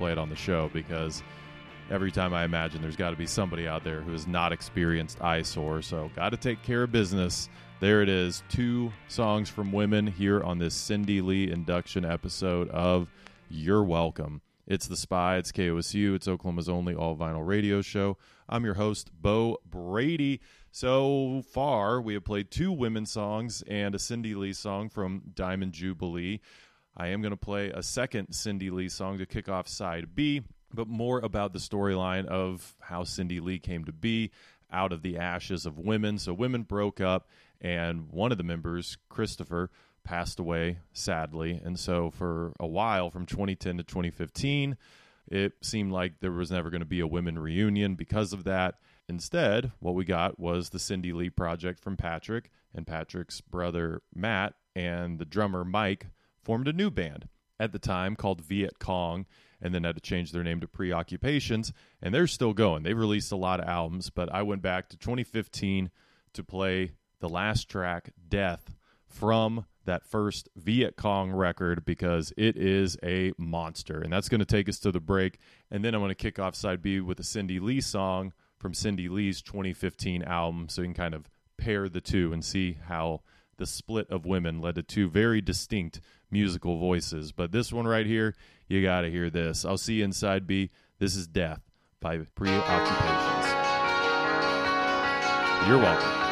play it on the show because every time I imagine there's got to be somebody out there who has not experienced eyesore. So got to take care of business. There it is. 2 songs from women here on this Cindy Lee induction episode of You're Welcome. It's The Spy. It's KOSU. It's Oklahoma's only all-vinyl radio show. I'm your host, Bo Brady. So far, we have played 2 women's songs and a Cindy Lee song from Diamond Jubilee. I am going to play a second Cindy Lee song to kick off side B, but more about the storyline of how Cindy Lee came to be out of the ashes of women. So women broke up, and one of the members, Christopher, passed away, sadly. And so for a while, from 2010 to 2015, it seemed like there was never going to be a women reunion because of that. Instead, what we got was the Cindy Lee Project from Patrick, and Patrick's brother, Matt, and the drummer, Mike, formed a new band at the time called Viet Cong, and then had to change their name to Preoccupations, and they're still going. They've released a lot of albums, but I went back to 2015 to play the last track, Death, from that first Viet Cong record because it is a monster. And that's going to take us to the break. And then I'm going to kick off side B with a Cindy Lee song from Cindy Lee's 2015 album, so you can kind of pair the two and see how the split of women led to 2 very distinct musical voices. But this one right here, you got to hear this. I'll see you in side B. This is Death by Preoccupations. You're welcome.